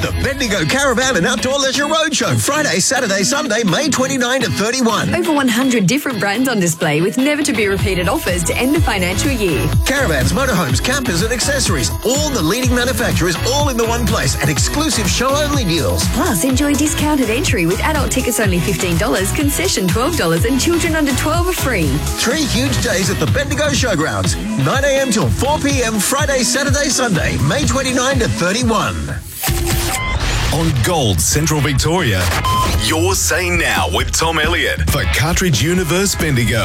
The Bendigo Caravan and Outdoor Leisure Roadshow, Friday, Saturday, Sunday, May 29 to 31. Over 100 different brands on display with never-to-be-repeated offers to end the financial year. Caravans, motorhomes, campers and accessories. All the leading manufacturers all in the one place and exclusive show-only deals. Plus, enjoy discounted entry with adult tickets only $15, concession $12 and children under 12 are free. 3 huge days at the Bendigo Showgrounds. 9 a.m. till 4 p.m. Friday, Saturday, Sunday, May 29 to 31. On Gold Central Victoria, Your Say Now with Tom Elliott for Cartridge Universe Bendigo.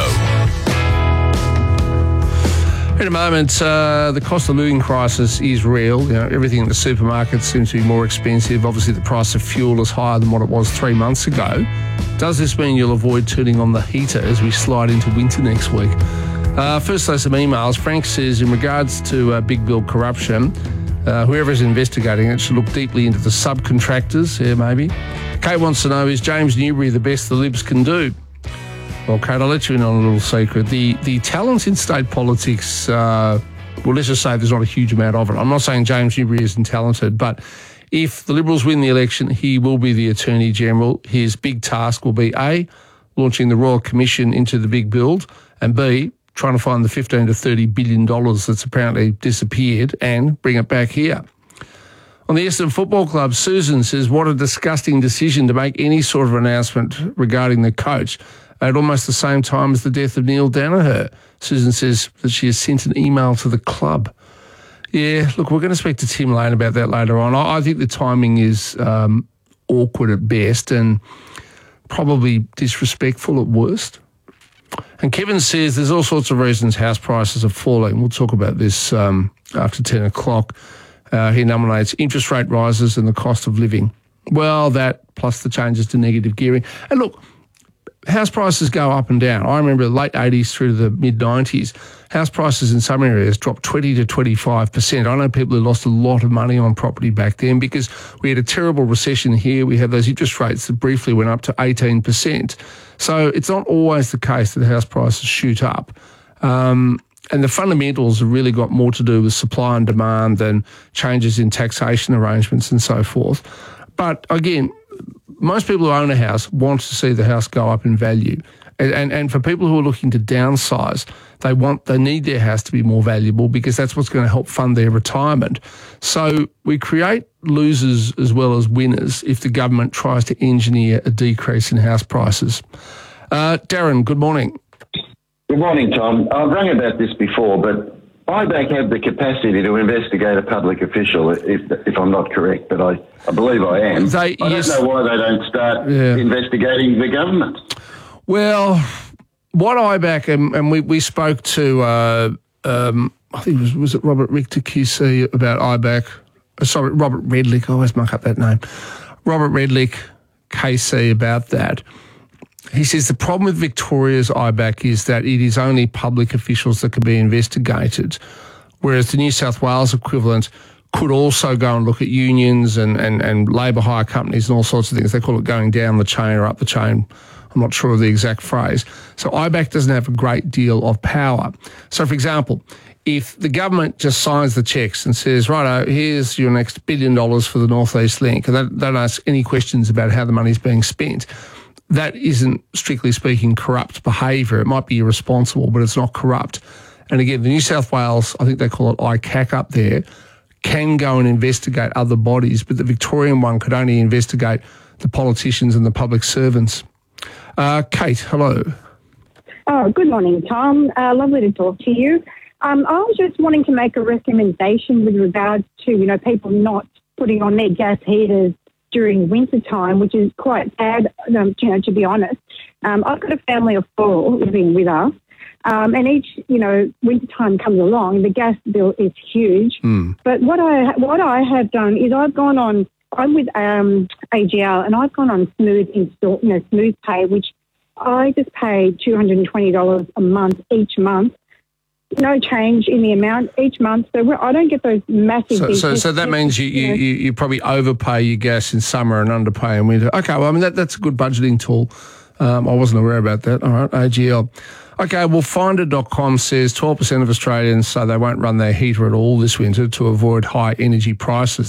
In a moment, the cost of living crisis is real. You know, everything in the supermarkets seems to be more expensive. Obviously, the price of fuel is higher than what it was 3 months ago. Does this mean you'll avoid turning on the heater as we slide into winter next week? First, though, some emails. Frank says, in regards to big bill corruption, whoever is investigating it should look deeply into the subcontractors. Yeah, maybe. Kate wants to know, is James Newbury the best the Libs can do? Well, Kate, I'll let you in on a little secret. The talent in state politics, well, let's just say there's not a huge amount of it. I'm not saying James Newbury isn't talented, but if the Liberals win the election, he will be the Attorney-General. His big task will be, A, launching the Royal Commission into the big build, and B, trying to find the $15 to $30 billion that's apparently disappeared and bring it back here. On the Essendon Football Club, Susan says, what a disgusting decision to make any sort of announcement regarding the coach at almost the same time as the death of Neil Danaher. Susan says that she has sent an email to the club. Yeah, look, we're going to speak to Tim Lane about that later on. I think the timing is awkward at best and probably disrespectful at worst. And Kevin says there's all sorts of reasons house prices are falling. We'll talk about this after 10 o'clock. He nominates interest rate rises and the cost of living. Well, that plus the changes to negative gearing. And look, house prices go up and down. I remember the late 80s through the mid-90s, house prices in some areas dropped 20 to 25%. I know people who lost a lot of money on property back then because we had a terrible recession here. We had those interest rates that briefly went up to 18%. So it's not always the case that house prices shoot up. And the fundamentals have really got more to do with supply and demand than changes in taxation arrangements and so forth. But again, most people who own a house want to see the house go up in value. And for people who are looking to downsize, they need their house to be more valuable because that's what's going to help fund their retirement. So we create losers as well as winners if the government tries to engineer a decrease in house prices. Darren, good morning. Good morning, Tom. I've rung about this before, but IBAC have the capacity to investigate a public official, if I'm not correct, but I believe I am. I don't know why they don't start investigating the government. Well, what IBAC, and we spoke to, I think was it Robert Richter QC about IBAC? Sorry, Robert Redlick. I always muck up that name. Robert Redlick KC about that. He says the problem with Victoria's IBAC is that it is only public officials that can be investigated, whereas the New South Wales equivalent could also go and look at unions and labour hire companies and all sorts of things. They call it going down the chain or up the chain. I'm not sure of the exact phrase. So IBAC doesn't have a great deal of power. So, for example, if the government just signs the checks and says, righto, here's your next $1 billion for the North East Link, and they don't ask any questions about how the money's being spent, that isn't, strictly speaking, corrupt behaviour. It might be irresponsible, but it's not corrupt. And again, the New South Wales, I think they call it ICAC up there, can go and investigate other bodies, but the Victorian one could only investigate the politicians and the public servants. Kate, hello. Oh, good morning, Tom. Lovely to talk to you. I was just wanting to make a recommendation with regards to, people not putting on their gas heaters during winter time, which is quite sad, to be honest. I've got a family of 4 living with us, and each, winter time comes along, the gas bill is huge. But what I have done is I'm with AGL, and I've gone on smooth pay, which I just pay $220 a month each month. No change in the amount each month, so I don't get those massive. So that means you probably overpay your gas in summer and underpay in winter. Okay, well, I mean that's a good budgeting tool. I wasn't aware about that. All right, AGL. Okay, well, Finder.com says 12% of Australians say they won't run their heater at all this winter to avoid high energy prices.